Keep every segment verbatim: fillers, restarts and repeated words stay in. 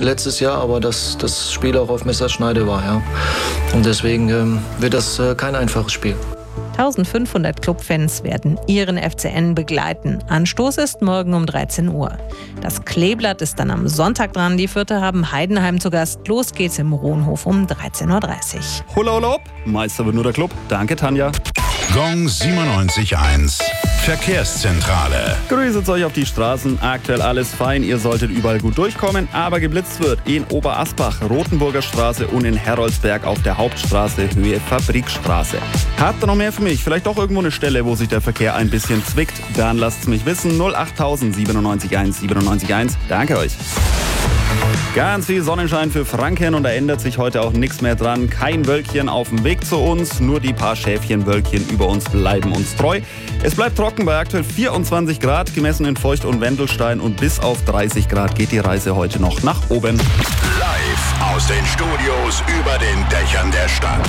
letztes Jahr, aber dass das Spiel auch auf Messerschneide war. Ja. Und deswegen ähm, wird das äh, kein einfaches Spiel. eintausendfünfhundert Clubfans werden ihren F C N begleiten. Anstoß ist morgen um dreizehn Uhr. Das Kleeblatt ist dann am Sonntag dran. Die Fürther haben Heidenheim zu Gast. Los geht's im Rohnhof um dreizehn Uhr dreißig. Hulla, hulla, hopp. Meister wird nur der Club. Danke, Tanja. Gong siebenundneunzig Komma eins. Verkehrszentrale. Grüßet euch auf die Straßen. Aktuell alles fein. Ihr solltet überall gut durchkommen. Aber geblitzt wird in Oberasbach, Rothenburger Straße und in Heroldsberg auf der Hauptstraße Höhe Fabrikstraße. Habt ihr noch mehr für mich? Vielleicht doch irgendwo eine Stelle, wo sich der Verkehr ein bisschen zwickt? Dann lasst's mich wissen. null acht null null siebenundneunzig eins siebenundneunzig eins. Danke euch. Ganz viel Sonnenschein für Franken und da ändert sich heute auch nichts mehr dran. Kein Wölkchen auf dem Weg zu uns, nur die paar Schäfchenwölkchen über uns bleiben uns treu. Es bleibt trocken bei aktuell vierundzwanzig Grad, gemessen in Feucht und Wendelstein, und bis auf dreißig Grad geht die Reise heute noch nach oben. Live aus den Studios über den Dächern der Stadt.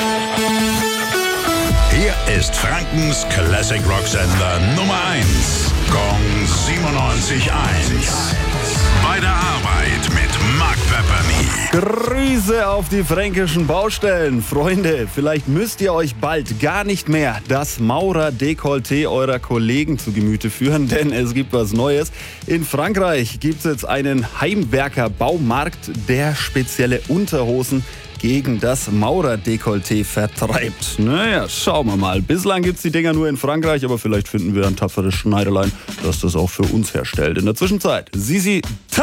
Hier ist Frankens Classic Rock Sender Nummer eins. Gong siebenundneunzig Komma eins. Bei der Arbeit mit Mark Pepperny. Grüße auf die fränkischen Baustellen. Freunde, vielleicht müsst ihr euch bald gar nicht mehr das Maurer-Dekolleté eurer Kollegen zu Gemüte führen, denn es gibt was Neues. In Frankreich gibt es jetzt einen Heimwerker-Baumarkt, der spezielle Unterhosen gegen das Maurer-Dekolleté vertreibt. Naja, schauen wir mal. Bislang gibt's die Dinger nur in Frankreich, aber vielleicht finden wir ein tapferes Schneiderlein, das das auch für uns herstellt. In der Zwischenzeit, Sisi